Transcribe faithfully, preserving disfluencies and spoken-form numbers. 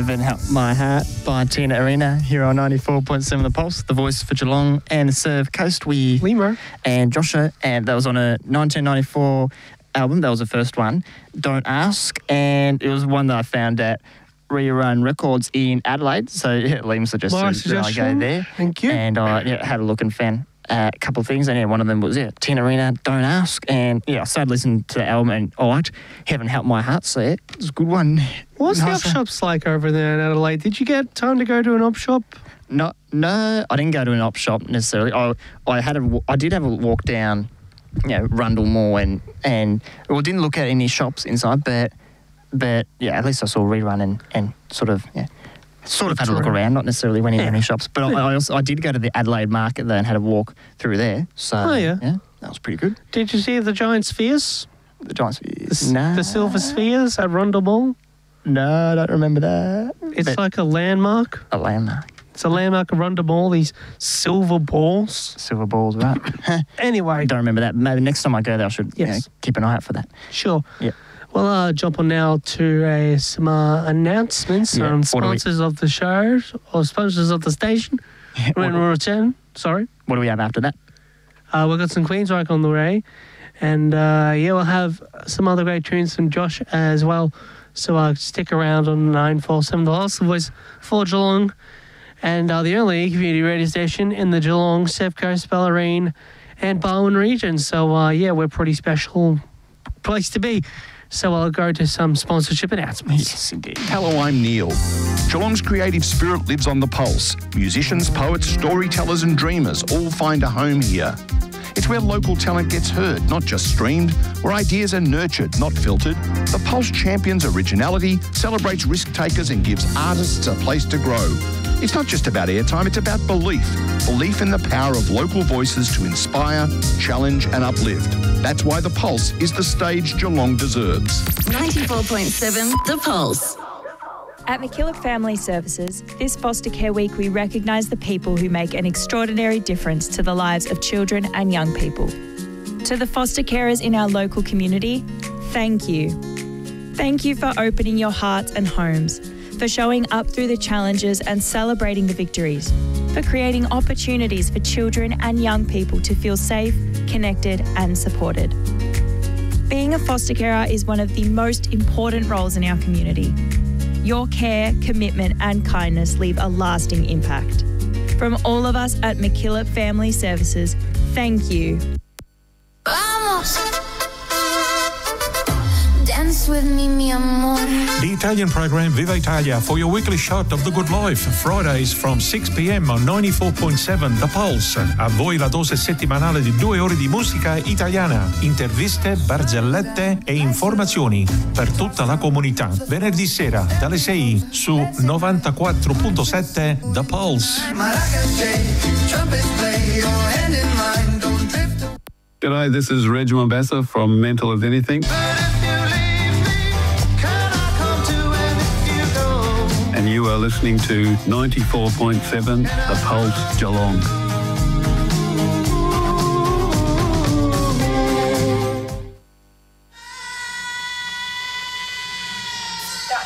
Heaven Help My Heart by Tina Arena here on ninety-four point seven The Pulse, the voice for Geelong and the Surf Coast. We Limo and Joshua, and that was on a nineteen ninety-four album. That was the first one, Don't Ask, and it was one that I found at Rerun Records in Adelaide. So yeah, Liam suggested My that I suggestion. go there. Thank you. And I yeah, had a look and found uh, a couple of things, and yeah, one of them was yeah, Tina Arena, Don't Ask, and yeah, I started listening to the album and I liked Heaven Help My Heart. So yeah, it was a good one. What's the Nice op one. shops like over there in Adelaide? Did you get time to go to an op shop? No, no, I didn't go to an op shop necessarily. I, I had a, I did have a walk down, you know, Rundle Mall and and well, didn't look at any shops inside, but but yeah, at least I saw Rerun and and sort of yeah, sort of had a look around, not necessarily went into Yeah. any shops. But I, I also I did go to the Adelaide Market there and had a walk through there. So Oh, yeah. yeah, that was pretty good. Did you see the giant spheres? The Giants, The, s- no, the silver spheres at Rundle Mall? No, I don't remember that. It's But like a landmark. a landmark, It's a landmark of Rundle Mall, these silver balls. silver balls, right? Anyway, Don't remember that. Maybe next time I go there, I should you know, Yes. keep an eye out for that. sure. Yeah. Well, uh, jump on now to uh, some uh, announcements Yeah, on what do we- sponsors of the show or sponsors of the station. When we return, sorry. What do we have after that? Uh, we've got some Queensryche on the way. And uh, yeah, we'll have some other great tunes from Josh as well. So uh, stick around on nine four seven The Pulse, the voice for Geelong. And uh, the only community radio station in the Geelong, Surf Coast, Bellarine and Barwon region. So uh, yeah, we're a pretty special place to be. So I'll go to some sponsorship announcements. Yes, indeed. Hello, I'm Neil. Geelong's creative spirit lives on the Pulse. Musicians, poets, storytellers and dreamers all find a home here. It's where local talent gets heard, not just streamed, where ideas are nurtured, not filtered. The Pulse champions originality, celebrates risk-takers and gives artists a place to grow. It's not just about airtime, it's about belief. Belief in the power of local voices to inspire, challenge and uplift. That's why The Pulse is the stage Geelong deserves. ninety-four point seven The Pulse. At McKillop Family Services, this Foster Care Week we recognise the people who make an extraordinary difference to the lives of children and young people. To the foster carers in our local community, thank you. Thank you for opening your hearts and homes, for showing up through the challenges and celebrating the victories, for creating opportunities for children and young people to feel safe, connected and supported. Being a foster carer is one of the most important roles in our community. Your care, commitment and kindness leave a lasting impact. From all of us at McKillop Family Services, thank you. Vamos. Dance with me, mi amor. The Italian program Viva Italia for your weekly shot of the good life. Fridays from six p.m. on ninety-four point seven The Pulse. A voi la dose settimanale di due ore di musica italiana, interviste, barzellette e informazioni per tutta la comunità. Venerdì sera dalle sei su novantaquattro virgola sette The Pulse. G'day, this is Reg Mombassa from Mental as Anything. And you are listening to ninety-four point seven The Pulse Geelong.